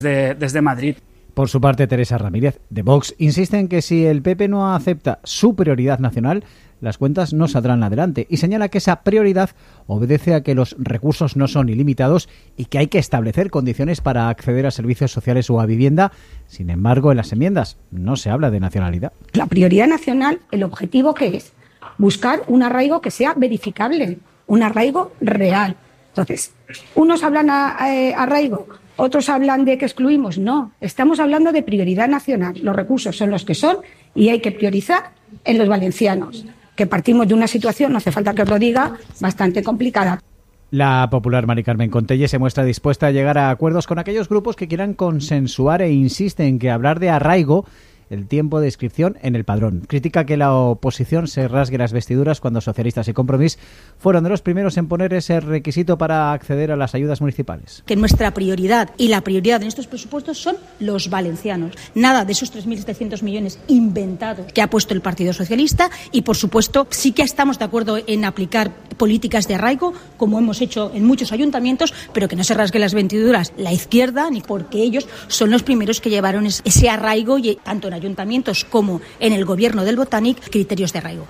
desde Madrid. Por su parte, Teresa Ramírez, de Vox, insiste en que si el PP no acepta su prioridad nacional, las cuentas no saldrán adelante y señala que esa prioridad obedece a que los recursos no son ilimitados y que hay que establecer condiciones para acceder a servicios sociales o a vivienda. Sin embargo, en las enmiendas no se habla de nacionalidad. La prioridad nacional, el objetivo que es buscar un arraigo que sea verificable, un arraigo real. Entonces, unos hablan arraigo, otros hablan de que excluimos. No, estamos hablando de prioridad nacional. Los recursos son los que son y hay que priorizar en los valencianos, que partimos de una situación, no hace falta que os lo diga, bastante complicada. La popular Mari Carmen Contelle se muestra dispuesta a llegar a acuerdos con aquellos grupos que quieran consensuar e insiste en que hablar de arraigo el tiempo de inscripción en el padrón. Critica que la oposición se rasgue las vestiduras cuando Socialistas y Compromís fueron de los primeros en poner ese requisito para acceder a las ayudas municipales. Que nuestra prioridad y la prioridad en estos presupuestos son los valencianos. Nada de esos 3.700 millones inventados que ha puesto el Partido Socialista y, por supuesto, sí que estamos de acuerdo en aplicar políticas de arraigo, como hemos hecho en muchos ayuntamientos, pero que no se rasgue las vestiduras la izquierda, ni porque ellos son los primeros que llevaron ese arraigo, y tanto en ayuntamientos como en el gobierno del Botanic, criterios de arraigo.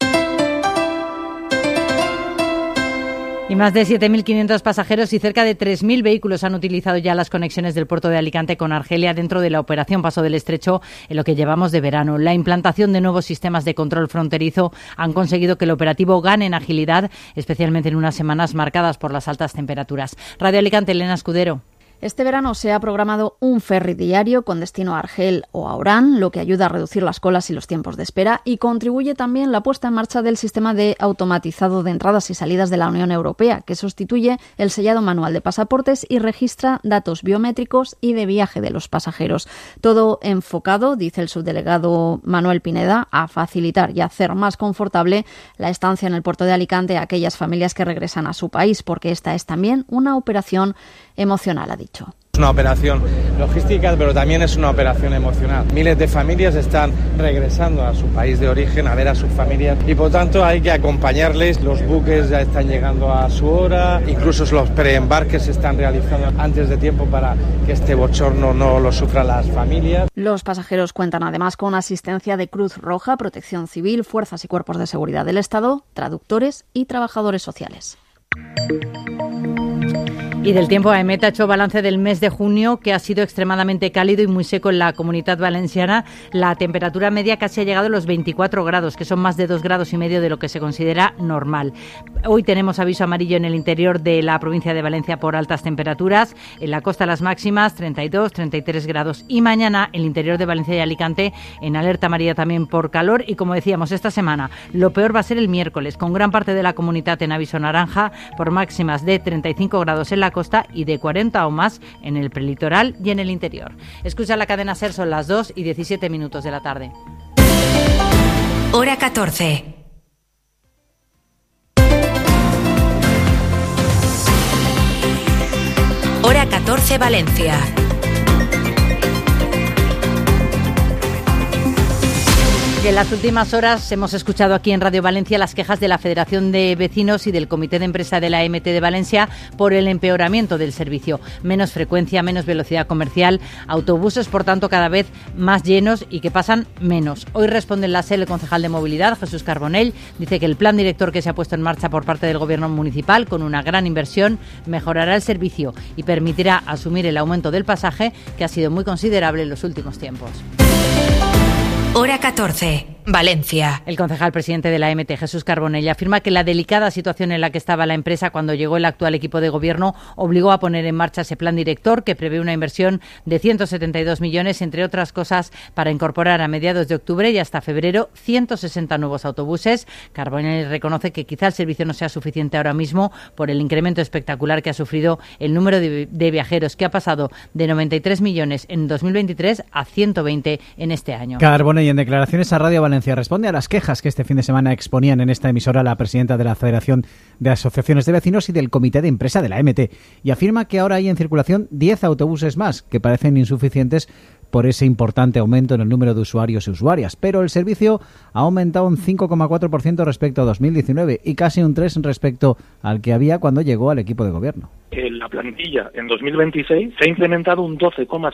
Y más de 7.500 pasajeros y cerca de 3.000 vehículos han utilizado ya las conexiones del puerto de Alicante con Argelia dentro de la operación Paso del Estrecho en lo que llevamos de verano. La implantación de nuevos sistemas de control fronterizo han conseguido que el operativo gane en agilidad, especialmente en unas semanas marcadas por las altas temperaturas. Radio Alicante, Elena Escudero. Este verano se ha programado un ferry diario con destino a Argel o a Orán, lo que ayuda a reducir las colas y los tiempos de espera, y contribuye también la puesta en marcha del sistema de automatizado de entradas y salidas de la Unión Europea, que sustituye el sellado manual de pasaportes y registra datos biométricos y de viaje de los pasajeros. Todo enfocado, dice el subdelegado Manuel Pineda, a facilitar y hacer más confortable la estancia en el puerto de Alicante a aquellas familias que regresan a su país, porque esta es también una operación emocional, ha dicho. Es una operación logística, pero también es una operación emocional. Miles de familias están regresando a su país de origen, a ver a sus familias, y por tanto hay que acompañarles. Los buques ya están llegando a su hora, incluso los preembarques se están realizando antes de tiempo para que este bochorno no lo sufran las familias. Los pasajeros cuentan además con asistencia de Cruz Roja, Protección Civil, fuerzas y cuerpos de seguridad del Estado, traductores y trabajadores sociales. Y del tiempo, AEMET ha hecho balance del mes de junio, que ha sido extremadamente cálido y muy seco en la Comunidad Valenciana. La temperatura media casi ha llegado a los 24 grados, que son más de 2,5 grados de lo que se considera normal. Hoy tenemos aviso amarillo en el interior de la provincia de Valencia por altas temperaturas. En la costa las máximas 32, 33 grados. Y mañana el interior de Valencia y Alicante en alerta amarilla también por calor. Y como decíamos, esta semana lo peor va a ser el miércoles, con gran parte de la comunidad en aviso naranja por máximas de 35 grados en la costa y de 40 o más en el prelitoral y en el interior. Escucha la cadena SER, son las 2:17 de la tarde. Hora 14. Hora 14 Valencia. Y en las últimas horas hemos escuchado aquí en Radio Valencia las quejas de la Federación de Vecinos y del Comité de Empresa de la AEMT de Valencia por el empeoramiento del servicio. Menos frecuencia, menos velocidad comercial, autobuses, por tanto, cada vez más llenos y que pasan menos. Hoy responde en la SER el concejal de Movilidad, Jesús Carbonell. Dice que el plan director que se ha puesto en marcha por parte del Gobierno municipal, con una gran inversión, mejorará el servicio y permitirá asumir el aumento del pasaje, que ha sido muy considerable en los últimos tiempos. Hora 14, Valencia. El concejal presidente de la AEMT, Jesús Carbonell, afirma que la delicada situación en la que estaba la empresa cuando llegó el actual equipo de gobierno obligó a poner en marcha ese plan director que prevé una inversión de 172 millones, entre otras cosas, para incorporar a mediados de octubre y hasta febrero 160 nuevos autobuses. Carbonell reconoce que quizá el servicio no sea suficiente ahora mismo por el incremento espectacular que ha sufrido el número de viajeros, que ha pasado de 93 millones en 2023 a 120 en este año. Carbonell, en declaraciones a Radio Valencia, Valencia responde a las quejas que este fin de semana exponían en esta emisora la presidenta de la Federación de Asociaciones de Vecinos y del Comité de Empresa de la MT, y afirma que ahora hay en circulación 10 autobuses más, que parecen insuficientes por ese importante aumento en el número de usuarios y usuarias, pero el servicio ha aumentado un 5,4% respecto a 2019 y casi un 3% respecto al que había cuando llegó al equipo de gobierno. La plantilla en 2026 se ha incrementado un 12,6%.